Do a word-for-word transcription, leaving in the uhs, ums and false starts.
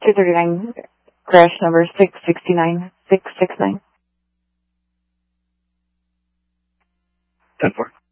two thirty-nine, crash number six six nine six six nine. ten four.